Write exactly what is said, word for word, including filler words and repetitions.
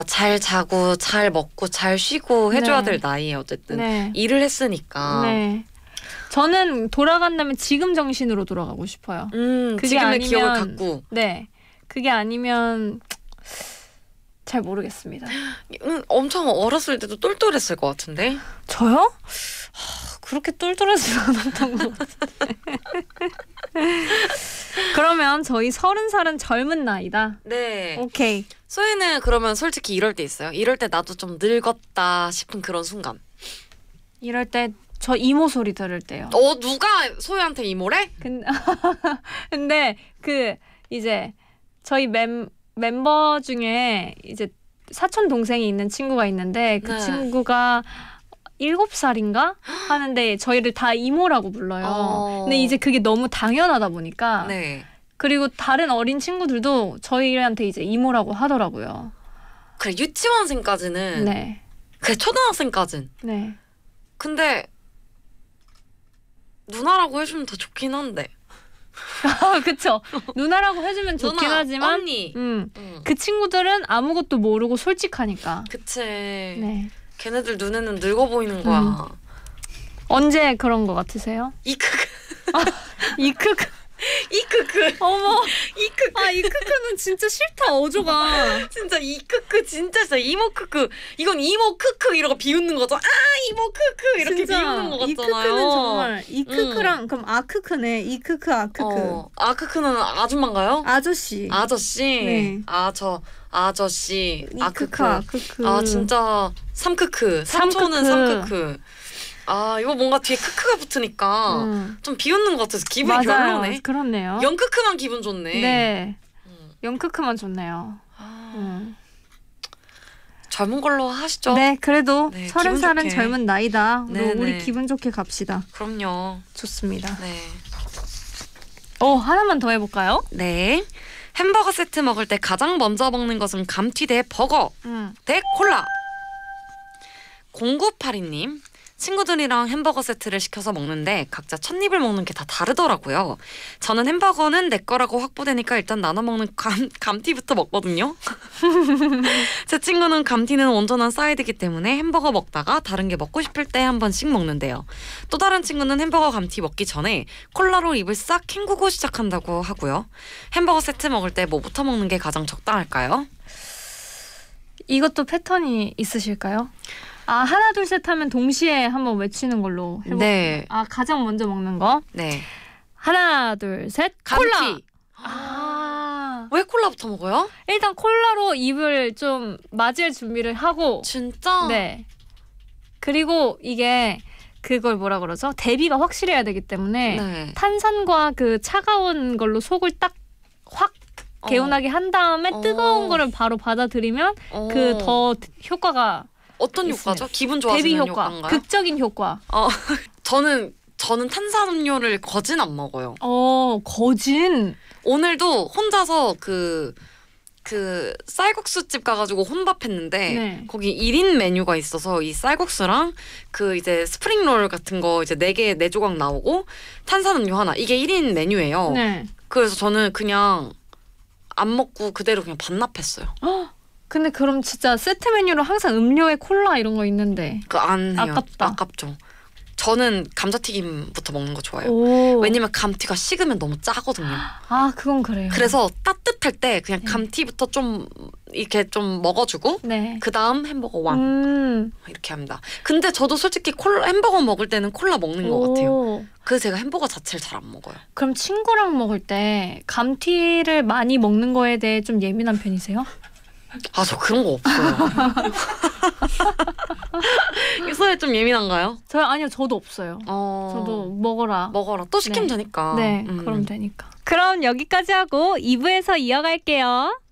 잘 자고 잘 먹고 잘 쉬고 해줘야 네. 될 나이에 어쨌든 네. 일을 했으니까. 네. 저는 돌아간다면 지금 정신으로 돌아가고 싶어요. 음, 그게 지금의 아니면- 기억을 갖고. 네. 그게 아니면 잘 모르겠습니다. 음, 엄청 어렸을 때도 똘똘했을 것 같은데. 저요? 하, 그렇게 똘똘하지 않았던 것 같은데. 그러면 저희 서른 살은 젊은 나이다. 네. 오케이. 소희는 그러면 솔직히 이럴 때 있어요? 이럴 때 나도 좀 늙었다 싶은 그런 순간. 이럴 때 저 이모 소리 들을 때요. 어, 누가 소희한테 이모래? 근, 근데 그 이제 저희 멤, 멤버 중에 이제 사촌 동생이 있는 친구가 있는데 그 네. 친구가 일곱 살인가 하는데 저희를 다 이모라고 불러요. 어. 근데 이제 그게 너무 당연하다 보니까 네. 그리고 다른 어린 친구들도 저희한테 이제 이모라고 하더라고요. 그래, 유치원생까지는. 네. 그래, 초등학생까진. 네. 근데 누나라고 해주면 더 좋긴 한데. 아, 그쵸. 누나라고 해주면 좋긴 누나, 하지만 언니. 음, 응. 그 친구들은 아무것도 모르고 솔직하니까. 그치. 네. 걔네들 눈에는 늙어 보이는 거야. 음. 언제 그런 거 같으세요? 이크크. 이크크. 이크크. 어머. 이크크. 아, 이크크는 진짜 싫다, 어조가. 진짜 이크크 진짜 진짜 이모 크크. 이건 이모 크크 이러고 비웃는 거죠. 아 이모 크크 이렇게 비웃는 거 같잖아요. 이크크는 정말 이크크랑 그럼 아크크네. 이크크 아크크. 어, 아크크는 아줌마인가요? 아저씨. 아저씨. 네. 아 저 아저씨. 이크크 아크크. 아크크. 아 진짜 삼크크. 삼촌은 삼크크. 삼크크. 아 이거 뭔가 뒤에 크크가 붙으니까 음. 좀 비웃는 것 같아서 기분이 맞아요. 별로네. 그렇네요. 영크크만 기분 좋네. 네. 음. 영크크만 좋네요. 아, 음. 젊은 걸로 하시죠. 네, 그래도 네, 서른 기분 살은 좋게. 젊은 나이다. 네, 우리 네. 기분 좋게 갑시다. 그럼요. 좋습니다. 네. 어, 하나만 더 해볼까요? 네. 햄버거 세트 먹을 때 가장 먼저 먹는 것은 감튀 대 버거 음. 대 콜라. 공구팔이 님. 친구들이랑 햄버거 세트를 시켜서 먹는데 각자 첫 입을 먹는 게 다 다르더라고요. 저는 햄버거는 내 거라고 확보되니까 일단 나눠 먹는 감, 감튀부터 먹거든요. 제 친구는 감튀는 온전한 사이드이기 때문에 햄버거 먹다가 다른 게 먹고 싶을 때 한 번씩 먹는데요. 또 다른 친구는 햄버거 감튀 먹기 전에 콜라로 입을 싹 헹구고 시작한다고 하고요. 햄버거 세트 먹을 때 뭐부터 먹는 게 가장 적당할까요? 이것도 패턴이 있으실까요? 아, 하나 둘 셋 하면 동시에 한번 외치는 걸로 해볼게요. 네. 아, 가장 먼저 먹는 거. 네. 하나 둘 셋. 감튀. 콜라. 아. 왜 콜라부터 먹어요? 일단 콜라로 입을 좀 맞을 준비를 하고. 진짜? 네. 그리고 이게 그걸 뭐라 그러죠? 대비가 확실해야 되기 때문에 네. 탄산과 그 차가운 걸로 속을 딱 확 개운하게 한 다음에 어. 뜨거운 거를 바로 받아들이면 어. 그 더 효과가 어떤 있습니다. 효과죠? 기분 좋아지는 대비 효과, 효과인가요? 극적인 효과. 어, 저는 저는 탄산음료를 거진 안 먹어요. 어, 거진. 오늘도 혼자서 그, 그 쌀국수집 가가지고 혼밥했는데 네. 거기 일 인 메뉴가 있어서 이 쌀국수랑 그 이제 스프링롤 같은 거 이제 네 개, 네 조각 나오고 탄산음료 하나 이게 일 인 메뉴예요. 네. 그래서 저는 그냥 안 먹고 그대로 그냥 반납했어요. 근데 그럼 진짜 세트 메뉴로 항상 음료에 콜라 이런 거 있는데. 그 안 해요. 아깝다. 아깝죠. 저는 감자튀김부터 먹는 거 좋아해요. 오. 왜냐면 감튀가 식으면 너무 짜거든요. 아, 그건 그래요. 그래서 따뜻할 때 그냥 네. 감튀부터 좀 이렇게 좀 먹어주고 네. 그 다음 햄버거 왕 음. 이렇게 합니다. 근데 저도 솔직히 콜라 햄버거 먹을 때는 콜라 먹는 것 같아요. 오. 그래서 제가 햄버거 자체를 잘 안 먹어요. 그럼 친구랑 먹을 때 감튀를 많이 먹는 거에 대해 좀 예민한 편이세요? 아, 저 그런 거 없어요. 이소에 좀 예민한가요? 저 아니요, 저도 없어요. 어... 저도 먹어라. 먹어라. 또 시키면 네. 되니까. 네, 음. 그럼 되니까. 그럼 여기까지 하고 이 부에서 이어갈게요.